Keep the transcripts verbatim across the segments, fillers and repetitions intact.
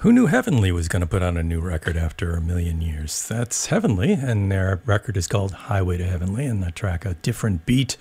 Who knew Heavenly was going to put out a new record after a million years? That's Heavenly, and their record is called Highway to Heavenly, and the track A Different Beat.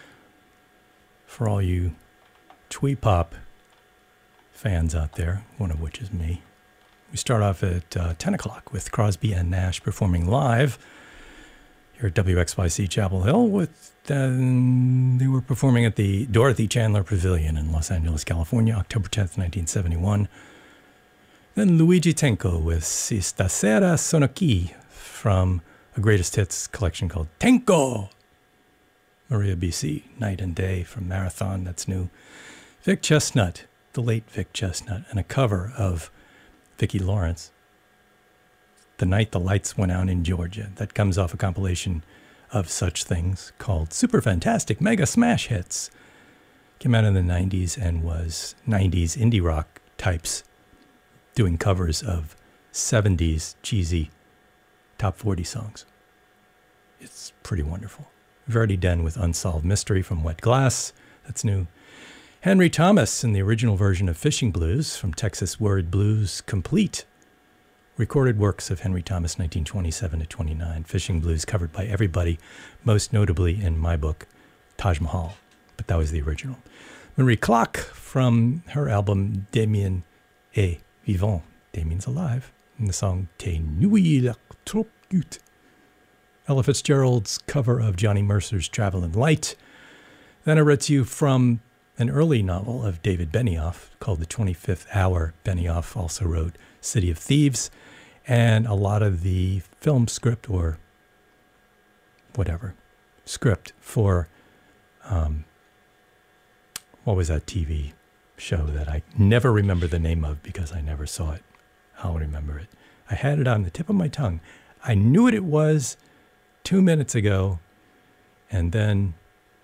For all you twee pop fans out there, one of which is me. We start off at uh, ten o'clock with Crosby and Nash performing live here at W X Y C Chapel Hill. With uh, they were performing at the Dorothy Chandler Pavilion in Los Angeles, California, October tenth, nineteen seventy-one. Then Luigi Tenco with Si Stasera Sono Qui from a greatest hits collection called Tenco. Maria B C, Night and Day from Marathon, that's new. Vic Chestnut, the late Vic Chestnut, and a cover of Vicki Lawrence, The Night the Lights Went Out in Georgia. That comes off a compilation of such things called Super Fantastic Mega Smash Hits. Came out in the nineties and was nineties indie rock types doing covers of seventies cheesy top forty songs. It's pretty wonderful. Verdi Den with Unsolved Mystery from Wet Glass. That's new. Henry Thomas in the original version of Fishing Blues from Texas Word Blues Complete. Recorded works of Henry Thomas, nineteen twenty-seven to twenty-nine. Fishing Blues covered by everybody, most notably in my book, Taj Mahal. But that was the original. Marie Clark from her album Damien et Vivant. Damien's alive. And the song Te Nuits Electrocute. Ella Fitzgerald's cover of Johnny Mercer's Traveling Light. Then I read to you from an early novel of David Benioff called The twenty-fifth Hour. Benioff also wrote City of Thieves, and a lot of the film script or whatever script for, um, what was that T V show that I never remember the name of because I never saw it. I'll remember it. I had it on the tip of my tongue. I knew what it was two minutes ago, and then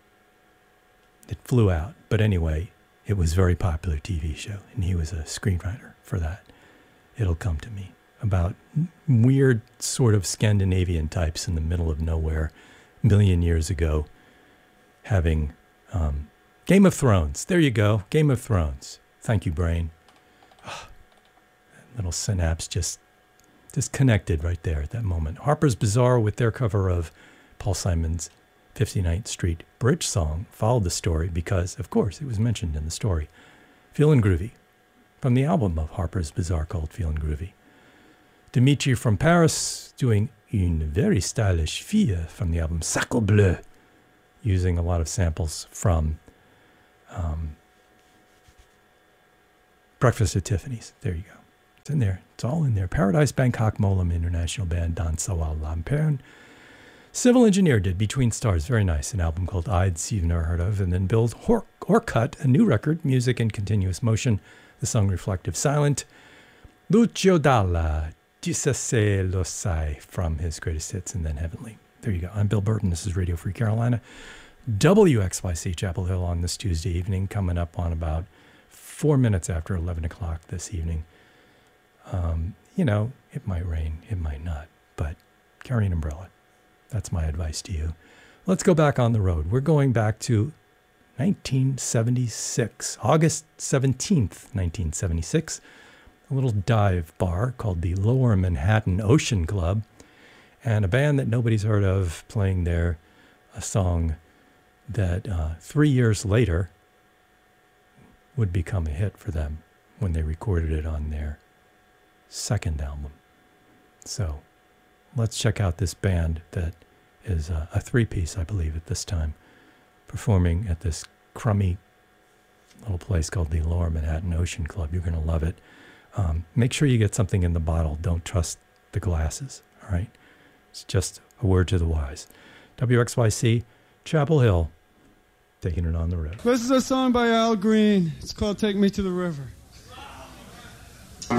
it flew out. But anyway, it was a very popular T V show, and he was a screenwriter for that. It'll come to me. About weird sort of Scandinavian types in the middle of nowhere, a million years ago, having um, Game of Thrones. There you go, Game of Thrones. Thank you, brain. Oh, that little synapse just disconnected right there at that moment. Harper's Bazaar with their cover of Paul Simon's fifty-ninth Street Bridge song followed the story because, of course, it was mentioned in the story. Feelin' Groovy, from the album of Harper's Bazaar called Feelin' Groovy. Dimitri from Paris doing Une Very Stylish Fille from the album Sacre Bleu, using a lot of samples from um, Breakfast at Tiffany's. There you go. It's in there. It's all in there. Paradise Bangkok Molam International Band, Don Sawal Lampern. Civil Engineer did Between Stars. Very nice. An album called Ides you've never heard of. And then Bill Hor- Orcutt, a new record, Music in Continuous Motion. The song Reflective Silent. Lucio Dalla, Chissà se lo sai, from his greatest hits, and then Heavenly. There you go. I'm Bill Burton. This is Radio Free Carolina. W X Y C Chapel Hill on this Tuesday evening, coming up on about four minutes after eleven o'clock this evening. Um, you know, it might rain, it might not, but carry an umbrella. That's my advice to you. Let's go back on the road. We're going back to nineteen seventy-six, August seventeenth, nineteen seventy-six, a little dive bar called the Lower Manhattan Ocean Club, and a band that nobody's heard of playing there a song that uh, three years later would become a hit for them when they recorded it on their second album. So let's check out this band that is a, a three-piece, I believe, at this time, performing at this crummy little place called the Lower Manhattan Ocean Club. You're going to love it. Um, make sure you get something in the bottle. Don't trust the glasses, all right? It's just a word to the wise. W X Y C, Chapel Hill, taking it on the road. This is a song by Al Green. It's called Take Me to the River.